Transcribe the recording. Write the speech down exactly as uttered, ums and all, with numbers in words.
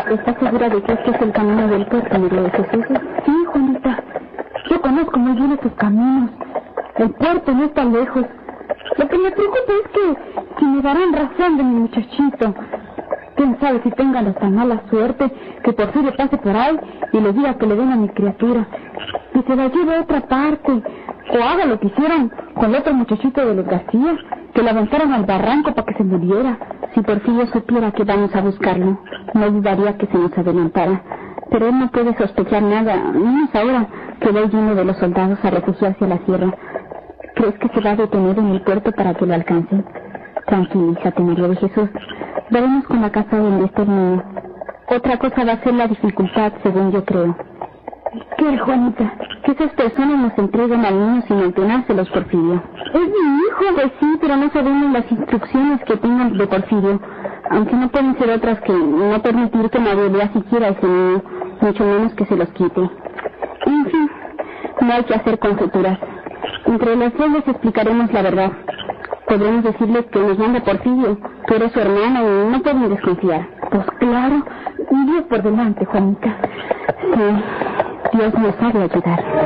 ¿Estás segura de que este es el camino del puerto, María de Jesús? Sí, Juanita. Yo conozco muy bien estos caminos. El puerto no está lejos. Lo que me preocupa es que, que me darán razón de mi muchachito. ¿Quién sabe si tengan esta mala suerte que Porfirio pase por ahí y le diga que le den a mi criatura y se la lleve a otra parte, o haga lo que hicieron con el otro muchachito de los García, que le aventaron al barranco para que se muriera? Si Porfirio supiera que vamos a buscarlo, no dudaría que se nos adelantara, pero él no puede sospechar nada, menos ahora que ve uno de los soldados a refugiarse a la sierra. ¿Crees que se va a detener en el puerto para que lo alcance? Tranquilízate, María de Jesús. Veremos con la casa donde esté el niño. Otra cosa va a ser la dificultad, según yo creo. ¿Qué, Juanita? Que esas personas nos entreguen al niño sin ordenárselos, Porfirio. ¿Es mi hijo? Pues sí, pero no sabemos las instrucciones que tengan de Porfirio. Aunque no pueden ser otras que no permitir que nadie vea siquiera a ese niño, mucho menos que se los quite. En fin, no hay que hacer conjeturas. Entre las dos les explicaremos la verdad. Podremos decirles que nos manda Porfirio, que eres su hermana y no pueden desconfiar. Pues claro, Dios por delante, Juanita. Sí, Dios nos ha de ayudar.